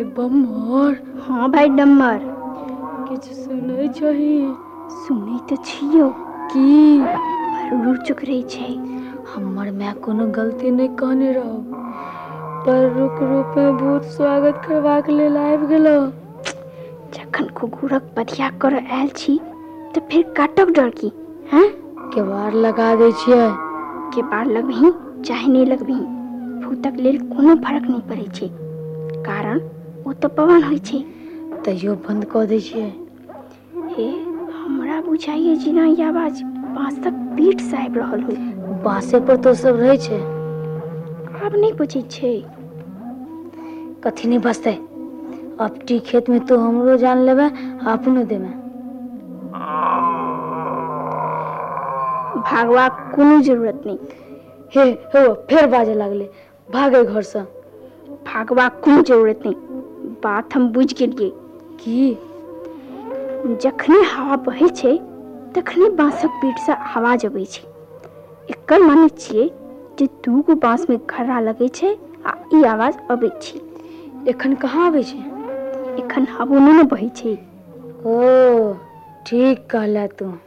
बम्मर। हाँ भाई डम्मर, किछु सुनै छही? सुनै तऽ छियौ की? पर चुप रही छै। हमर माय कोनो गलती नहीं कहने रहो, पर रुक रूप में भूत स्वागत करबाक लेल आबि गेलो। जखन कुकुरक पथिया कर आयल छी तऽ फिर काटब डर की? हैं? केवाड़ लगा दै छियै। केवाड़ लगबही चाहे नहीं लगबही, भूतक लेल कोनो फर्क नहीं पड़ै छै, कारण ओ तऽ पवन होइ छै। तैयो बंद कऽ दै छियै। हे, हमरा बुझाइए जेना ई आवाज बाँसक पीठ से आबि रहल हो। बाँसे पर तो सब रहै छै। आब नहीं बचै छै। कथी नहीं बचतै? अपटी खेत में तो हमरो जान लेबै, अपनो देबै। भागबाक कोनो जरूरत नहीं। हे हो, फेर बाजे लागले, भागे घर से। भागबाक कोनो जरूरत नहीं, बात हम बुझ गेलिए। की? जखने हवा बहे छै तखने बाँसक पीठ से आवाज अबै छै। एकर माने छियै जे दूगो बाँस में घर्रा लगे छै आ ई आवाज अबै छै। एखन कहाँ आबै छै? एखन हवो नहीं बहे छै। ओ, ठीक कहला तू।